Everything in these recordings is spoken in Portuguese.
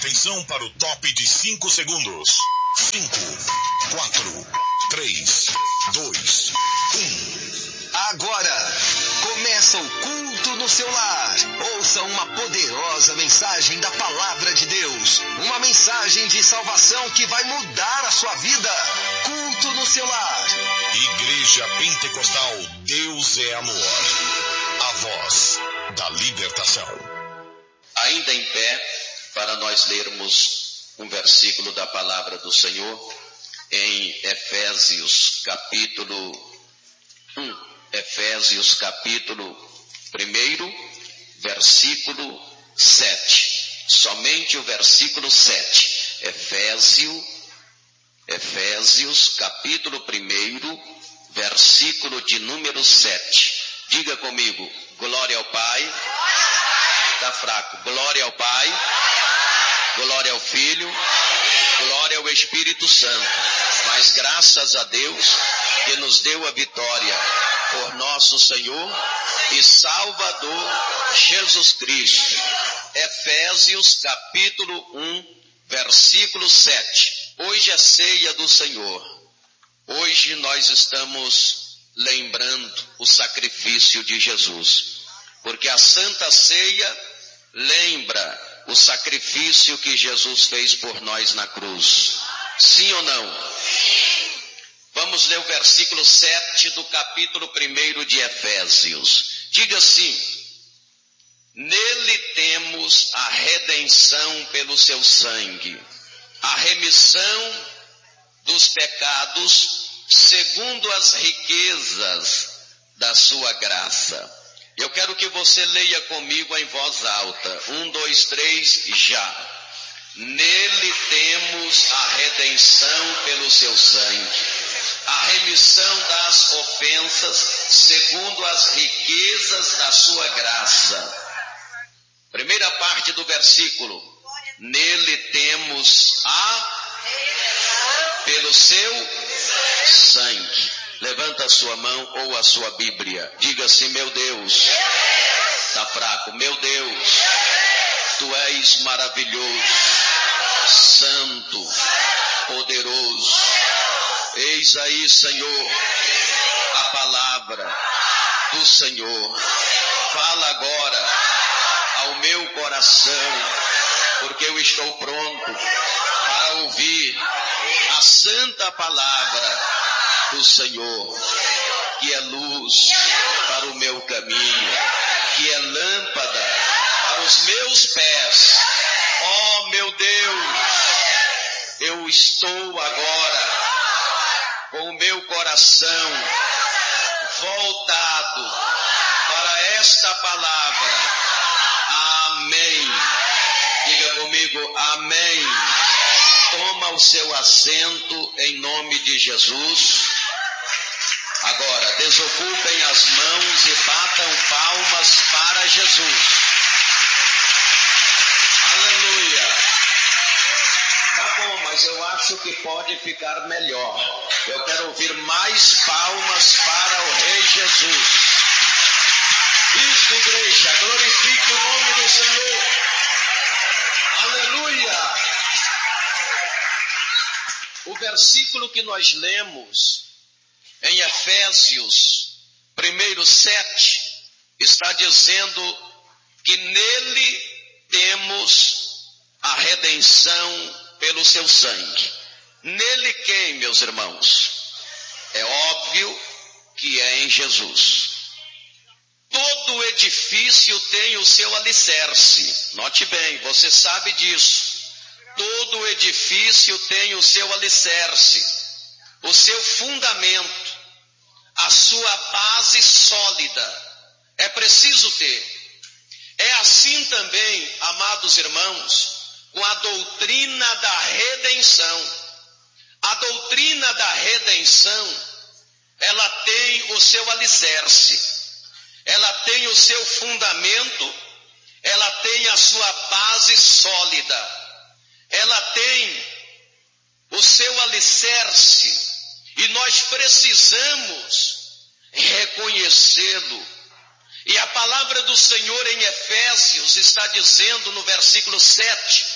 Atenção para o top de 5 segundos. 5, 4, 3, 2, 1. Agora, começa o culto no seu lar. Ouça uma poderosa mensagem da Palavra de Deus. Uma mensagem de salvação que vai mudar a sua vida. Culto no seu lar. Igreja Pentecostal Deus é Amor. A voz da libertação. Ainda em pé, para nós lermos um versículo da Palavra do Senhor em Efésios capítulo 1. Efésios capítulo 1, versículo 7. Somente o versículo 7. Efésios capítulo 1, versículo de número 7. Diga comigo, glória ao Pai. Está fraco. Glória ao Pai. Glória ao Filho. Glória ao Espírito Santo. Mas graças a Deus que nos deu a vitória por nosso Senhor e Salvador Jesus Cristo. Efésios capítulo 1, versículo 7. Hoje é ceia do Senhor. Hoje nós estamos lembrando o sacrifício de Jesus. Porque a Santa Ceia lembra o sacrifício que Jesus fez por nós na cruz. Sim ou não? Sim. Vamos ler o versículo 7 do capítulo 1 de Efésios. Diga assim: nele temos a redenção pelo seu sangue, a remissão dos pecados, segundo as riquezas da sua graça. Eu quero que você leia comigo em voz alta. 1, 2, 3, já. Nele temos a redenção pelo seu sangue, a remissão das ofensas, segundo as riquezas da sua graça. Primeira parte do versículo. Nele temos pelo seu sangue. Levanta a sua mão ou a sua Bíblia. Diga assim: meu Deus. Está fraco. Meu Deus. Tu és maravilhoso, santo, poderoso. Eis aí, Senhor, a palavra do Senhor. Fala agora ao meu coração, porque eu estou pronto para ouvir a santa palavra do Senhor, que é luz para o meu caminho, que é lâmpada para os meus pés. Oh, meu Deus, eu estou agora com o meu coração voltado para esta palavra. Amém. Diga comigo, amém. Toma o seu assento em nome de Jesus. Agora, desocupem as mãos e batam palmas para Jesus. Aleluia. Tá bom, mas eu acho que pode ficar melhor. Eu quero ouvir mais palmas para o Rei Jesus. Isso, igreja, glorifique o nome do Senhor. Aleluia. O versículo que nós lemos em Efésios 1:7 está dizendo que nele temos a redenção pelo seu sangue. Nele quem, meus irmãos? É óbvio que é em Jesus. Todo edifício tem o seu alicerce. Note bem, você sabe disso. Todo edifício tem o seu alicerce, o seu fundamento, a sua base sólida. É preciso ter. É assim também, amados irmãos, com a doutrina da redenção. A doutrina da redenção, ela tem o seu alicerce, ela tem o seu fundamento, ela tem a sua base sólida. Ela tem o seu alicerce e nós precisamos reconhecê-lo. E a palavra do Senhor em Efésios está dizendo no versículo 7,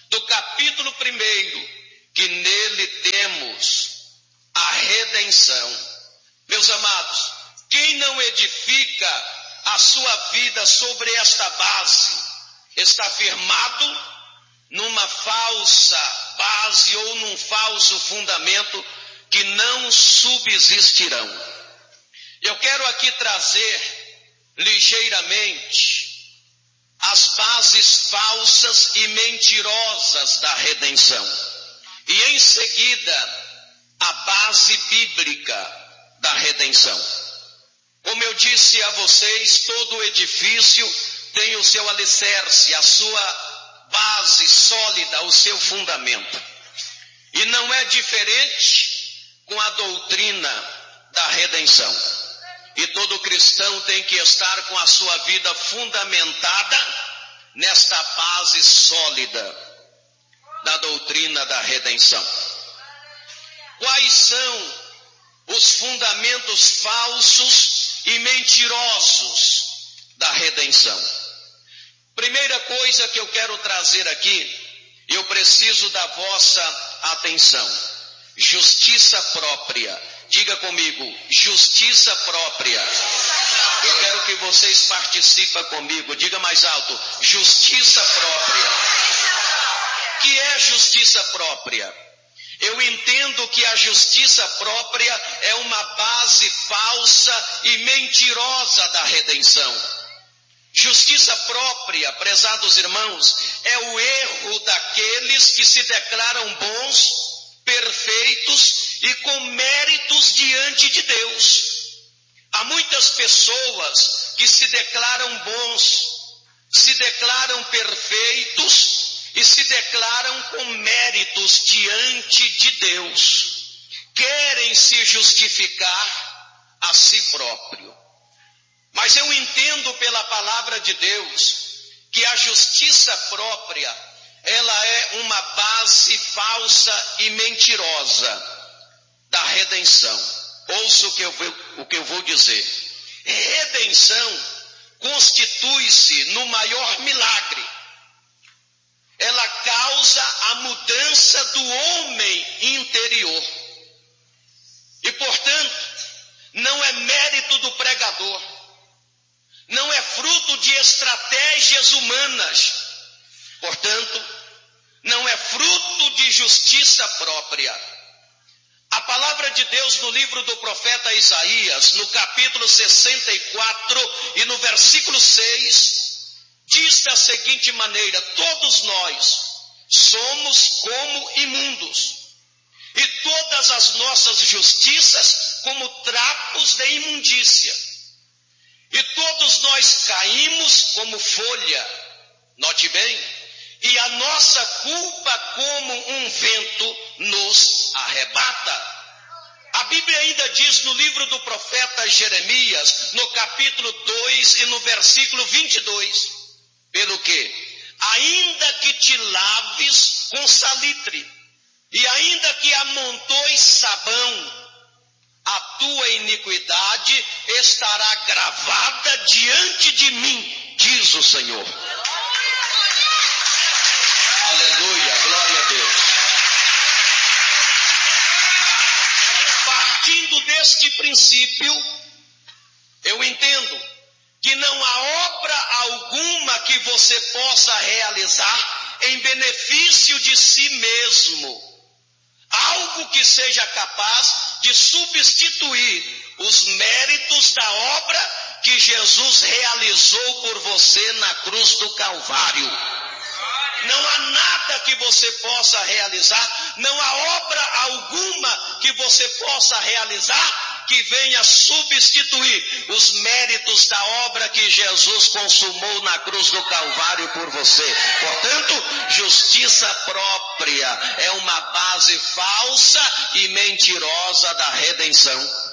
do capítulo 1, que nele temos a redenção. Meus amados, quem não edifica a sua vida sobre esta base, está firmado numa falsa base ou num falso fundamento que não subsistirão. Eu quero aqui trazer ligeiramente as bases falsas e mentirosas da redenção. E em seguida, a base bíblica da redenção. Como eu disse a vocês, todo edifício tem o seu alicerce, a sua base sólida, o seu fundamento. E não é diferente com a doutrina da redenção. E todo cristão tem que estar com a sua vida fundamentada nesta base sólida da doutrina da redenção. Quais são os fundamentos falsos e mentirosos da redenção? Primeira coisa que eu quero trazer aqui, eu preciso da vossa atenção. Justiça própria. Diga comigo, justiça própria. Eu quero que vocês participem comigo. Diga mais alto, justiça própria. O que é justiça própria? Eu entendo que a justiça própria é uma base falsa e mentirosa da redenção. Justiça própria, prezados irmãos, é o erro daqueles que se declaram bons, perfeitos e com méritos diante de Deus. Há muitas pessoas que se declaram bons, se declaram perfeitos e se declaram com méritos diante de Deus. Querem se justificar a si próprio. Mas eu entendo pela palavra de Deus que a justiça própria, ela é uma base falsa e mentirosa da redenção. Ouça o que eu vou dizer. Redenção constitui-se no maior milagre. Ela causa a mudança do homem interior. E, portanto, não é mérito do pregador. Não é fruto de estratégias humanas. Portanto, não é fruto de justiça própria. A palavra de Deus no livro do profeta Isaías, no capítulo 64 e no versículo 6, diz da seguinte maneira: todos nós somos como imundos, e todas as nossas justiças como trapos de imundícia. E todos nós caímos como folha, note bem, e a nossa culpa como um vento nos arrebata. A Bíblia ainda diz no livro do profeta Jeremias, no capítulo 2 e no versículo 22, pelo que? Ainda que te laves com salitre, e ainda que amontoes sabão, a tua iniquidade estará gravada diante de mim, diz o Senhor. Aleluia, glória a Deus. Partindo deste princípio, eu entendo que não há obra alguma que você possa realizar em benefício de si mesmo. Algo que seja capaz de substituir os méritos da obra que Jesus realizou por você na cruz do Calvário. Não há nada que você possa realizar, não há obra alguma que você possa realizar que venha substituir os méritos da obra que Jesus consumou na cruz do Calvário por você. Portanto, justiça própria é uma base falsa e mentirosa da redenção.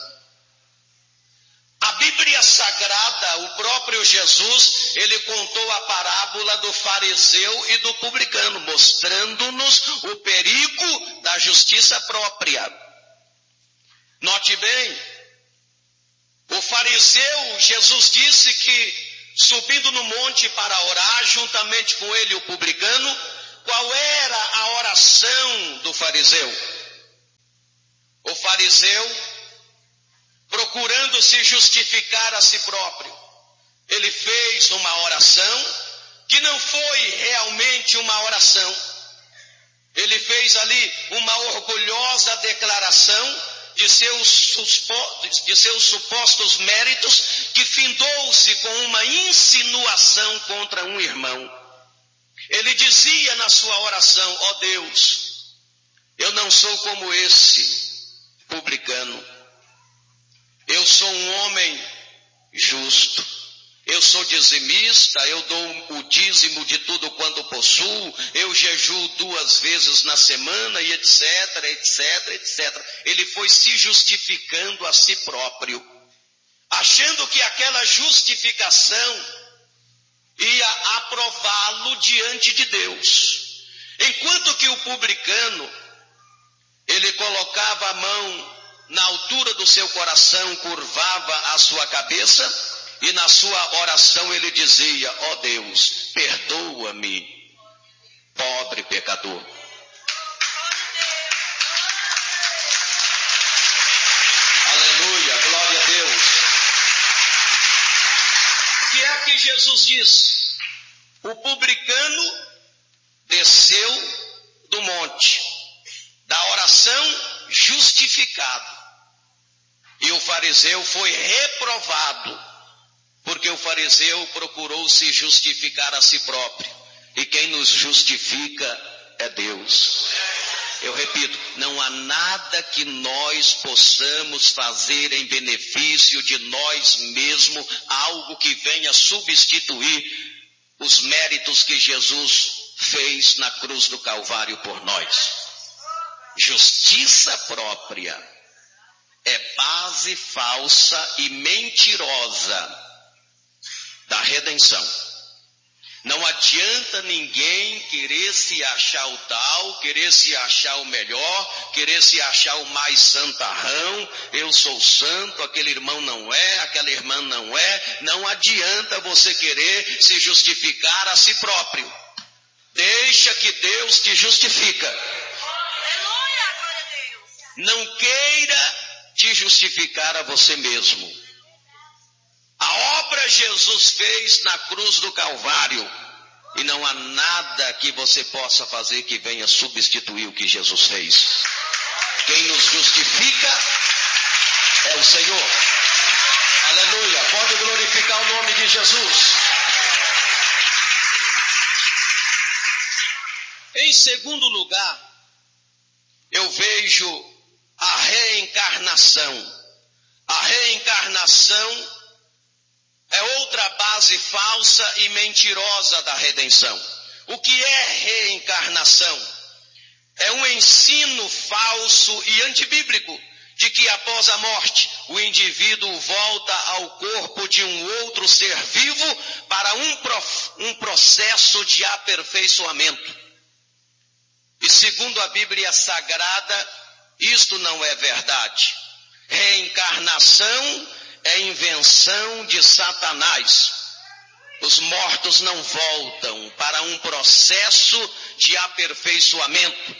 A Bíblia Sagrada, o próprio Jesus, ele contou a parábola do fariseu e do publicano, mostrando-nos o perigo da justiça própria. Note bem, o fariseu, Jesus disse que subindo no monte para orar, juntamente com ele o publicano, qual era a oração do fariseu? O fariseu, procurando se justificar a si próprio, ele fez uma oração que não foi realmente uma oração. Ele fez ali uma orgulhosa declaração de seus supostos méritos, que findou-se com uma insinuação contra um irmão. Ele dizia na sua oração: ó Deus, eu não sou como esse publicano. Eu sou um homem justo. Eu sou dizimista, eu dou o dízimo de tudo quanto possuo, eu jejuo 2 vezes na semana e etc, etc, etc. Ele foi se justificando a si próprio, achando que aquela justificação ia aprová-lo diante de Deus. Enquanto que o publicano, ele colocava a mão na altura do seu coração, curvava a sua cabeça, e na sua oração ele dizia: ó Deus, perdoa-me, pobre pecador. Aleluia, glória a Deus. O que é que Jesus diz? O publicano desceu do monte, da oração justificado, e o fariseu foi reprovado, porque o fariseu procurou se justificar a si próprio, e quem nos justifica é Deus. Eu repito, não há nada que nós possamos fazer em benefício de nós mesmos, algo que venha substituir os méritos que Jesus fez na cruz do Calvário por nós. Justiça própria é base falsa e mentirosa da redenção. Não adianta ninguém querer se achar o tal, querer se achar o melhor, querer se achar o mais santarrão. Eu sou santo, aquele irmão não é, aquela irmã não é. Não adianta você querer se justificar a si próprio. Deixa que Deus te justifica. Aleluia, glória a Deus. Não queira te justificar a você mesmo. A obra Jesus fez na cruz do Calvário, e não há nada que você possa fazer que venha substituir o que Jesus fez. Quem nos justifica é o Senhor. Aleluia, pode glorificar o nome de Jesus. Em segundo lugar, eu vejo a reencarnação. A reencarnação é outra base falsa e mentirosa da redenção. O que é reencarnação? É um ensino falso e antibíblico de que após a morte o indivíduo volta ao corpo de um outro ser vivo para um processo de aperfeiçoamento. E segundo a Bíblia Sagrada, isto não é verdade. Reencarnação é invenção de Satanás. Os mortos não voltam para um processo de aperfeiçoamento,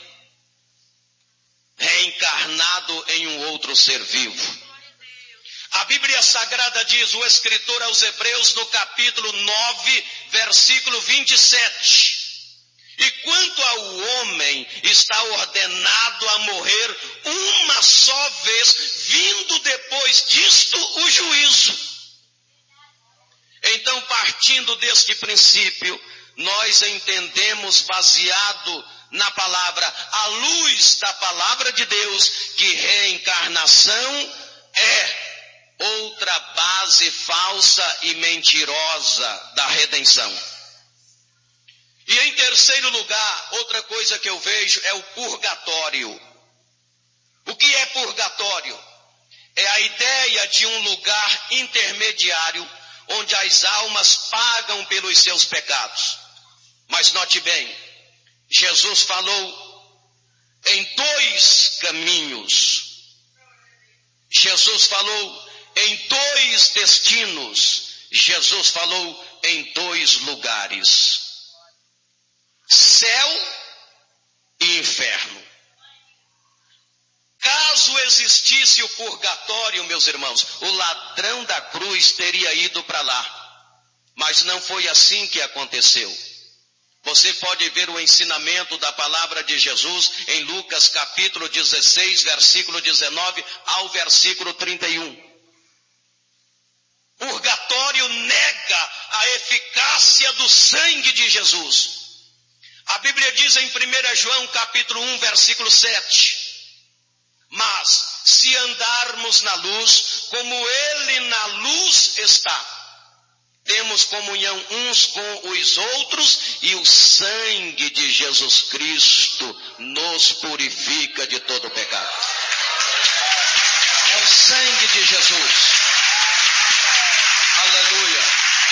reencarnado em um outro ser vivo. A Bíblia Sagrada diz, o escritor aos Hebreus, no capítulo 9, versículo 27, e quanto ao homem, está ordenado a morrer uma só vez, vindo depois disto o juízo. Então, partindo deste princípio, nós entendemos, baseado na palavra, à luz da palavra de Deus, que reencarnação é outra base falsa e mentirosa da redenção. E em terceiro lugar, outra coisa que eu vejo é o purgatório. O que é purgatório? É a ideia de um lugar intermediário onde as almas pagam pelos seus pecados. Mas note bem, Jesus falou em 2 caminhos. Jesus falou em 2 destinos. Jesus falou em 2 lugares. Céu inferno. Caso existisse o purgatório, meus irmãos, o ladrão da cruz teria ido para lá. Mas não foi assim que aconteceu. Você pode ver o ensinamento da palavra de Jesus em Lucas capítulo 16, versículo 19 ao versículo 31. Purgatório nega a eficácia do sangue de Jesus. A Bíblia diz em 1 João capítulo 1, versículo 7. Mas se andarmos na luz, como ele na luz está, temos comunhão uns com os outros e o sangue de Jesus Cristo nos purifica de todo pecado. É o sangue de Jesus. Aleluia.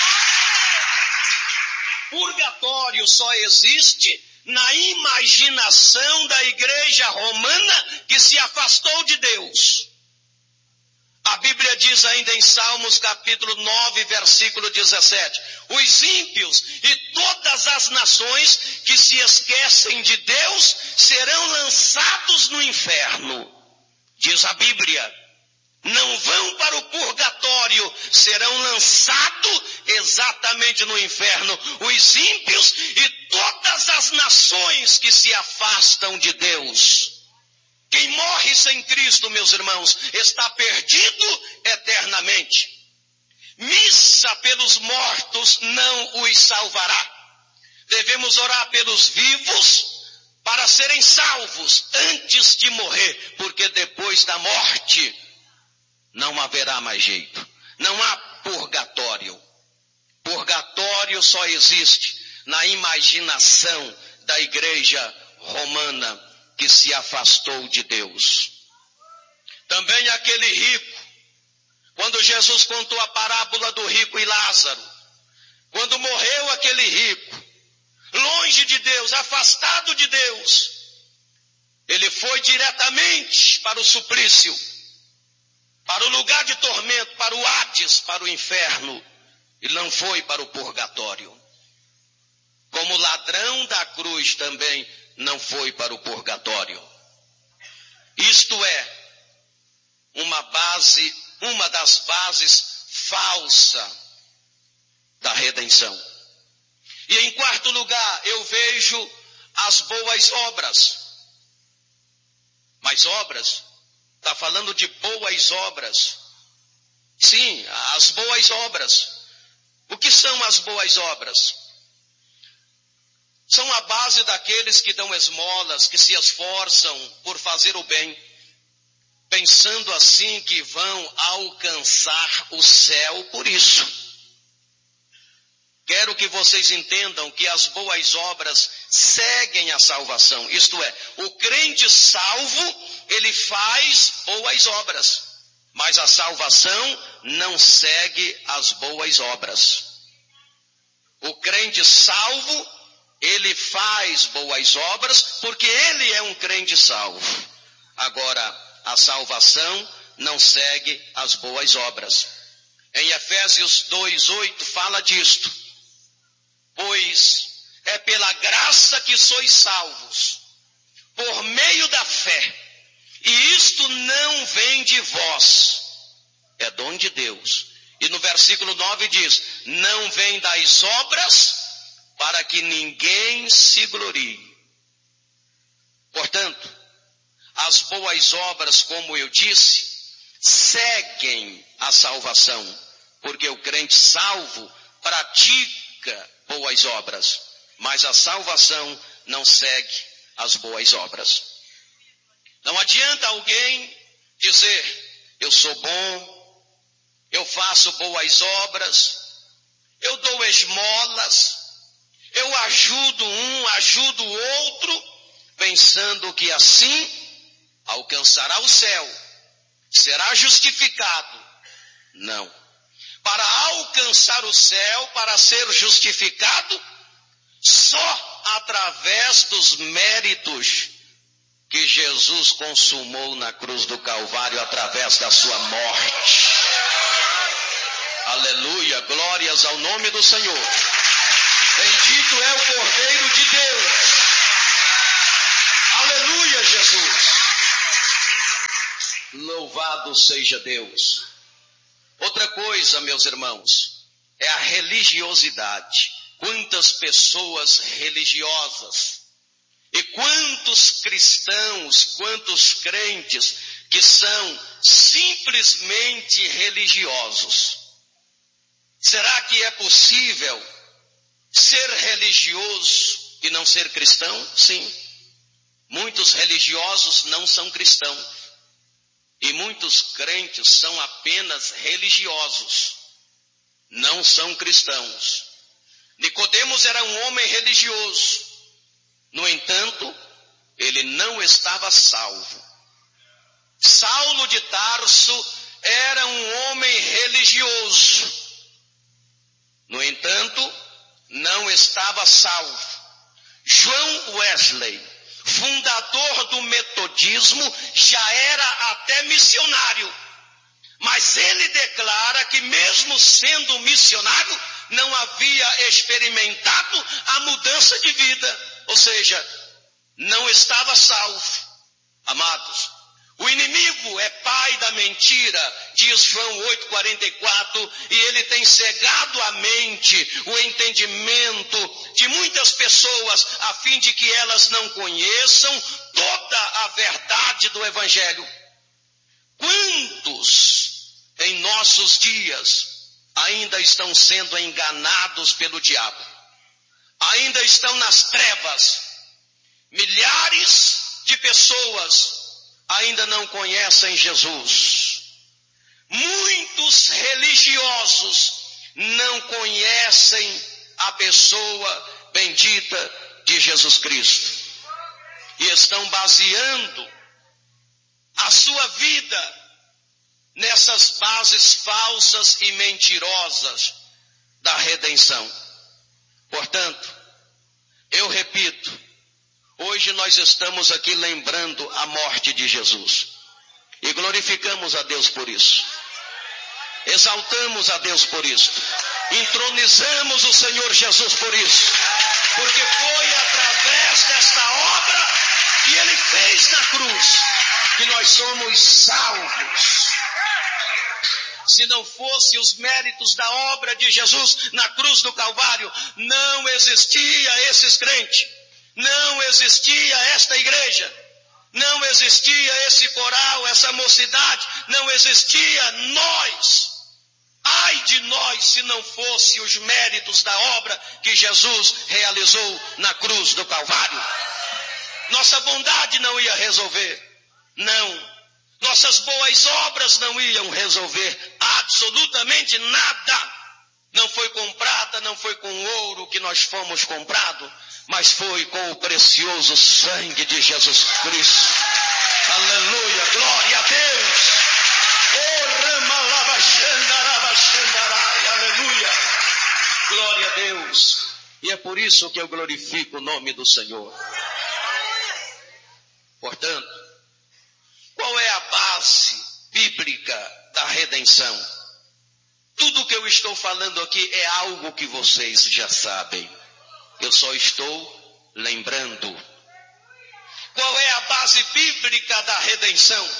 Purgatório só existe na imaginação da igreja romana que se afastou de Deus. A Bíblia diz ainda em Salmos capítulo 9, versículo 17, os ímpios e todas as nações que se esquecem de Deus serão lançados no inferno. Diz a Bíblia, não vão para o purgatório, serão lançados exatamente no inferno. Os ímpios e todas as nações que se afastam de Deus. Quem morre sem Cristo, meus irmãos, está perdido eternamente. Missa pelos mortos não os salvará. Devemos orar pelos vivos para serem salvos antes de morrer, porque depois da morte não haverá mais jeito. Não há purgatório. Purgatório só existe na imaginação da igreja romana que se afastou de Deus. Também aquele rico, quando Jesus contou a parábola do rico e Lázaro, quando morreu aquele rico, longe de Deus, afastado de Deus, ele foi diretamente para o suplício, para o lugar de tormento, para o Hades, para o inferno, e não foi para o purgatório. Como ladrão da cruz também não foi para o purgatório. Isto é uma das bases falsa da redenção. E em quarto lugar, eu vejo as boas obras. Mas obras, está falando de boas obras. Sim, as boas obras. O que são as boas obras? São a base daqueles que dão esmolas, que se esforçam por fazer o bem, pensando assim que vão alcançar o céu por isso. Quero que vocês entendam que as boas obras seguem a salvação. Isto é, o crente salvo, ele faz boas obras, mas a salvação não segue as boas obras. O crente salvo, ele faz boas obras porque ele é um crente salvo. Agora, a salvação não segue as boas obras. Em Efésios 2:8 fala disto. Pois é pela graça que sois salvos, por meio da fé. E isto não vem de vós, é dom de Deus. E no versículo 9 diz, não vem das obras, para que ninguém se glorie. Portanto, as boas obras, como eu disse, seguem a salvação, porque o crente salvo pratica boas obras, mas a salvação não segue as boas obras. Não adianta alguém dizer, eu sou bom, eu faço boas obras, eu dou esmolas, eu ajudo um, ajudo o outro, pensando que assim alcançará o céu, será justificado. Não. Para alcançar o céu, para ser justificado, só através dos méritos que Jesus consumou na cruz do Calvário, através da sua morte. Aleluia, glórias ao nome do Senhor. Bendito é o Cordeiro de Deus. Louvado seja Deus. Outra coisa, meus irmãos, é a religiosidade. Quantas pessoas religiosas e quantos cristãos, quantos crentes que são simplesmente religiosos. Será que é possível ser religioso e não ser cristão? Sim. Muitos religiosos não são cristãos. E muitos crentes são apenas religiosos. Não são cristãos. Nicodemos era um homem religioso. No entanto, ele não estava salvo. Saulo de Tarso era um homem religioso. No entanto, não estava salvo. João Wesley, fundador do metodismo, já era até missionário. Mas ele declara que mesmo sendo missionário, não havia experimentado a mudança de vida. Ou seja, não estava salvo. Amados, o inimigo é pai da mentira, diz João 8,44, e ele tem cegado a mente, o entendimento de muitas pessoas, a fim de que elas não conheçam toda a verdade do Evangelho. Quantos em nossos dias ainda estão sendo enganados pelo diabo? Ainda estão nas trevas. Milhares de pessoas ainda não conhecem Jesus. Muitos religiosos não conhecem a pessoa bendita de Jesus Cristo. E estão baseando a sua vida nessas bases falsas e mentirosas da redenção. Portanto, eu repito, hoje nós estamos aqui lembrando a morte de Jesus. E glorificamos a Deus por isso. Exaltamos a Deus por isso. Entronizamos o Senhor Jesus por isso. Porque foi através desta obra que Ele fez na cruz que nós somos salvos. Se não fosse os méritos da obra de Jesus na cruz do Calvário, não existia esses crentes, não existia esta igreja, não existia esse coral, essa mocidade, não existia nós. Ai de nós se não fosse os méritos da obra que Jesus realizou na cruz do Calvário. Nossa bondade não ia resolver, não. Nossas boas obras não iam resolver absolutamente nada. Não foi com prata, não foi com ouro que nós fomos comprados, mas foi com o precioso sangue de Jesus Cristo. Aleluia, glória a Deus. Oh, aleluia, glória a Deus. E é por isso que eu glorifico o nome do Senhor. Portanto, qual é a base bíblica da redenção? Tudo que eu estou falando aqui é algo que vocês já sabem. Eu só estou lembrando. Qual é a base bíblica da redenção?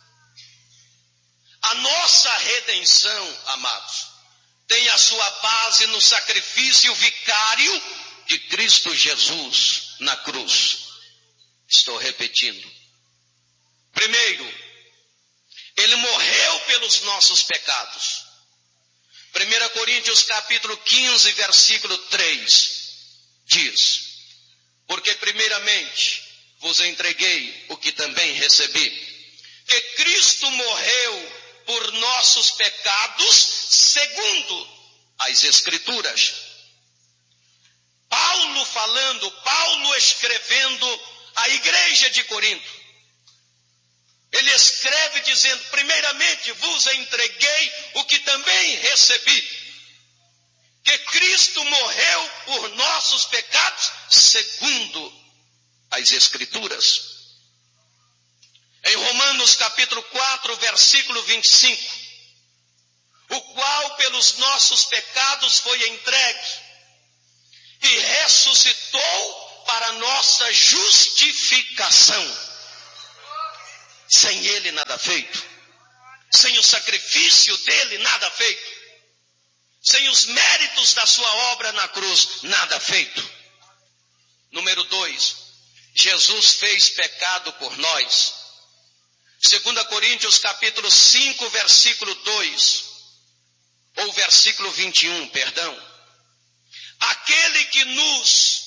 A nossa redenção, amados, tem a sua base no sacrifício vicário de Cristo Jesus na cruz. Estou repetindo. Primeiro, Ele morreu pelos nossos pecados. 1 Coríntios capítulo 15, versículo 3, diz: porque primeiramente vos entreguei o que também recebi, que Cristo morreu por nossos pecados, segundo as Escrituras. Paulo escrevendo à igreja de Corinto. Ele escreve dizendo, primeiramente vos entreguei o que também recebi, que Cristo morreu por nossos pecados, segundo as Escrituras. Em Romanos capítulo 4, versículo 25, o qual pelos nossos pecados foi entregue e ressuscitou para nossa justificação. Sem Ele nada feito. Sem o sacrifício dele, nada feito. Sem os méritos da sua obra na cruz, nada feito. Número 2, Jesus fez pecado por nós. 2 Coríntios capítulo 5, versículo 2, ou versículo 21, perdão. Aquele que nos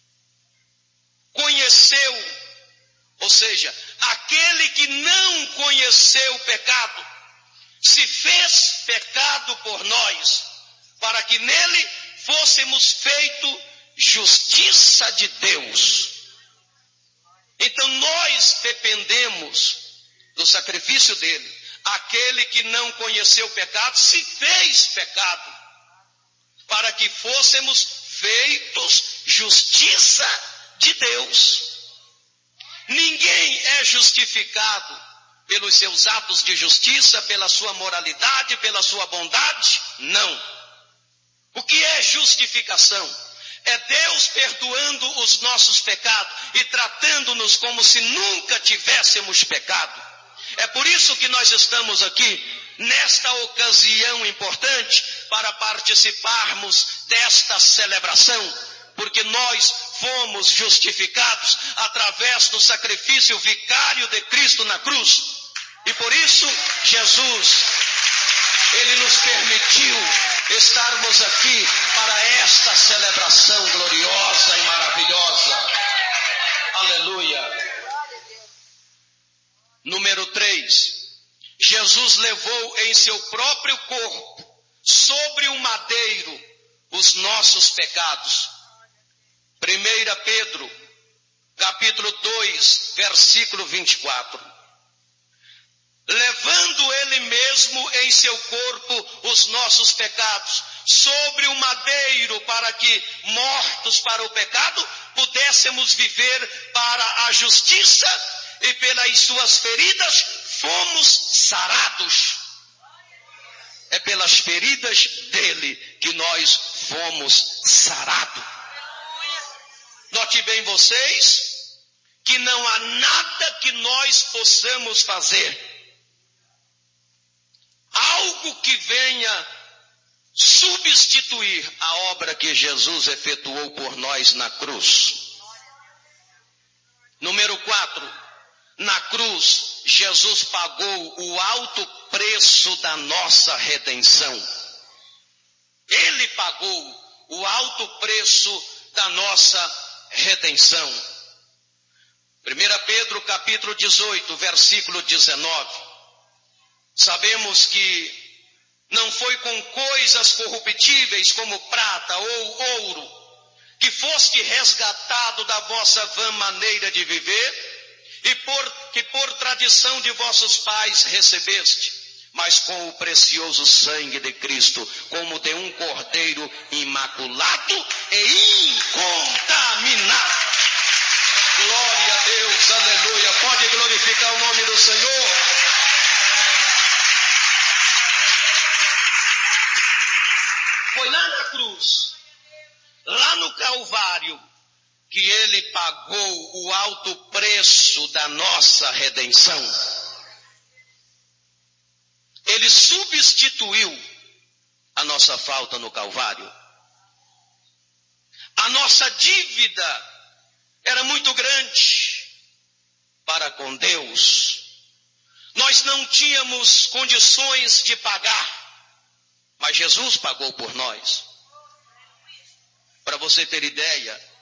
conheceu, ou seja, aquele que não conheceu o pecado, se fez pecado por nós, para que nele fôssemos feito justiça de Deus. Então nós dependemos do sacrifício dele. Aquele que não conheceu o pecado se fez pecado, para que fôssemos feitos justiça de Deus. Ninguém é justificado pelos seus atos de justiça, pela sua moralidade, pela sua bondade. Não. O que é justificação? É Deus perdoando os nossos pecados e tratando-nos como se nunca tivéssemos pecado. É por isso que nós estamos aqui, nesta ocasião importante, para participarmos desta celebração, porque nós fomos justificados através do sacrifício vicário de Cristo na cruz. E por isso, Jesus, Ele nos permitiu estarmos aqui para esta celebração gloriosa e maravilhosa. Aleluia. Número 3, Jesus levou em seu próprio corpo, sobre o madeiro, os nossos pecados. 1 Pedro, capítulo 2, versículo 24. Levando ele mesmo em seu corpo os nossos pecados, sobre o madeiro, para que, mortos para o pecado, pudéssemos viver para a justiça, e pelas suas feridas fomos sarados. É pelas feridas dele que nós fomos sarados. Note bem vocês, que não há nada que nós possamos fazer, algo que venha substituir a obra que Jesus efetuou por nós na cruz. Número 4, na cruz, Jesus pagou o alto preço da nossa redenção. Ele pagou o alto preço da nossa redenção. 1 Pedro capítulo 18, versículo 19. Sabemos que não foi com coisas corruptíveis como prata ou ouro que foste resgatado da vossa vã maneira de viver, e que por tradição de vossos pais recebeste, mas com o precioso sangue de Cristo, como de um cordeiro imaculado e incontaminado. Glória a Deus, aleluia. Pode glorificar o nome do Senhor. Foi lá na cruz, lá no Calvário, que ele pagou o alto preço da nossa redenção. Ele substituiu a nossa falta no Calvário. A nossa dívida era muito grande para com Deus. Nós não tínhamos condições de pagar, mas Jesus pagou por nós. Para você ter ideia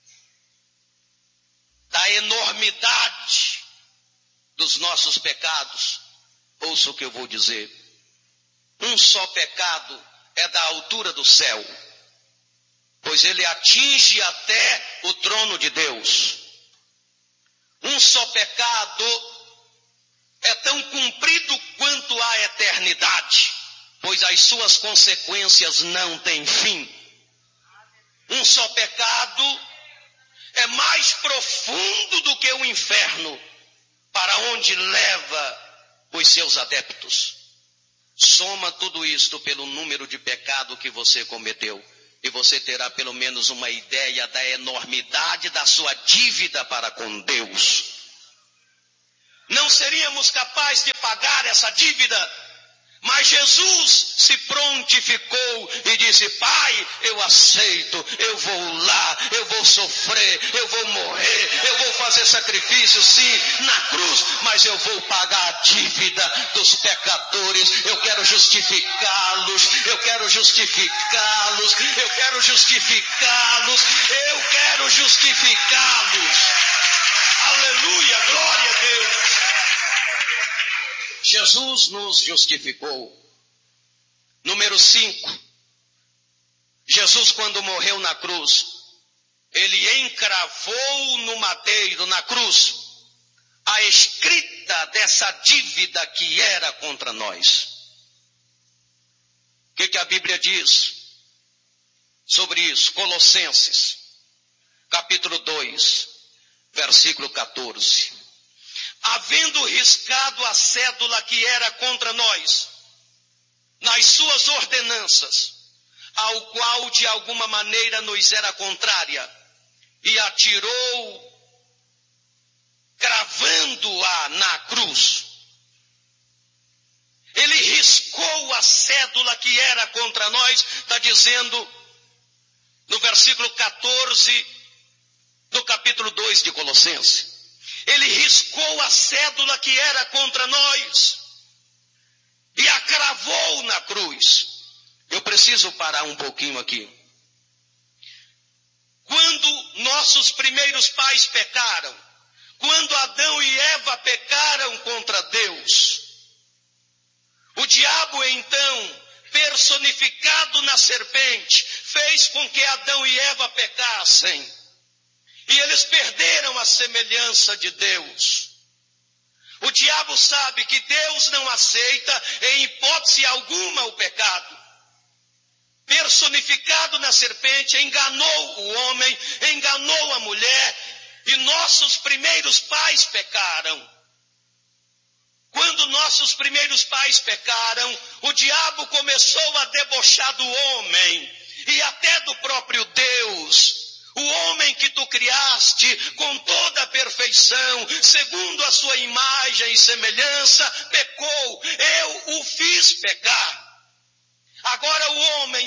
da enormidade dos nossos pecados, ouça o que eu vou dizer. Um só pecado é da altura do céu, pois ele atinge até o trono de Deus. Um só pecado é tão comprido quanto a eternidade, pois as suas consequências não têm fim. Um só pecado é mais profundo do que o inferno, para onde leva os seus adeptos. Soma tudo isto pelo número de pecado que você cometeu, e você terá pelo menos uma ideia da enormidade da sua dívida para com Deus. não seríamos capazes de pagar essa dívida. Mas Jesus se prontificou e disse: Pai, eu aceito, eu vou lá, eu vou sofrer, eu vou morrer, eu vou fazer sacrifício sim, na cruz, mas eu vou pagar a dívida dos pecadores. Eu quero justificá-los, eu quero justificá-los, eu quero justificá-los, eu quero justificá-los. Aleluia, glória a Deus. Jesus nos justificou. Número 5. Jesus, quando morreu na cruz, ele encravou no madeiro, na cruz, a escrita dessa dívida que era contra nós. O que a Bíblia diz sobre isso? Colossenses, capítulo 2, versículo 14. Havendo riscado a cédula que era contra nós, nas suas ordenanças, ao qual de alguma maneira nos era contrária, e atirou, cravando-a na cruz. Ele riscou a cédula que era contra nós, está dizendo no versículo 14 do capítulo 2 de Colossenses. Ele riscou a cédula que era contra nós e a cravou na cruz. Eu preciso parar um pouquinho aqui. Quando nossos primeiros pais pecaram, quando Adão e Eva pecaram contra Deus, o diabo então, personificado na serpente, fez com que Adão e Eva pecassem. E eles perderam a semelhança de Deus. O diabo sabe que Deus não aceita em hipótese alguma o pecado. Personificado na serpente, enganou o homem, enganou a mulher, e nossos primeiros pais pecaram. Quando nossos primeiros pais pecaram, o diabo começou a debochar do homem e até do próprio Deus. O homem que tu criaste com toda a perfeição, segundo a sua imagem e semelhança, pecou. Eu o fiz pecar. Agora o homem